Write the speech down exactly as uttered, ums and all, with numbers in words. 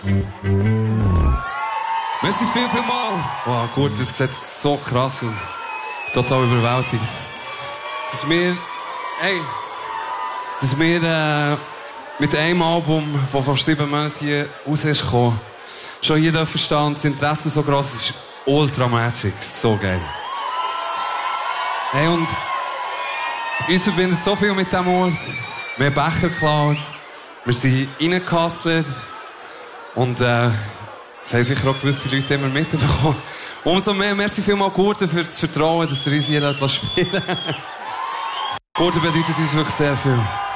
Merci viel, viel mal. Wow, gut, das sieht so krass und total überwältigend. Dass wir, hey, dass wir äh, mit einem Album, das vor sieben Monaten hier raus ist gekommen, schon hier dürfen stehen und das Interesse so gross ist, ultra magic, so geil. Hey, und uns verbindet so viel mit diesem Ort. Wir haben Becher geklaut, wir sind reingekasselt und äh, das haben sicher auch gewisse Leute immer mitbekommen. Umso mehr, merci vielmals Gurten für das Vertrauen, dass ihr uns hier spielen lässt. Gurten bedeutet uns wirklich sehr viel.